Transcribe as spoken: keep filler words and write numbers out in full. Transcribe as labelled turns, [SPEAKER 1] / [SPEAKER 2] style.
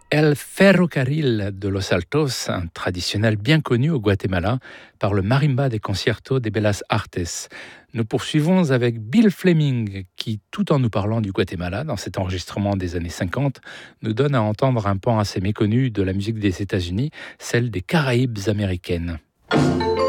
[SPEAKER 1] El Ferrocarril de Los Altos, un traditionnel bien connu au Guatemala par le marimba des conciertos de Bellas Artes. Nous poursuivons avec Bill Fleming qui, tout en nous parlant du Guatemala, dans cet enregistrement des années cinquante, nous donne à entendre un pan assez méconnu de la musique des États-Unis, celle des Caraïbes américaines.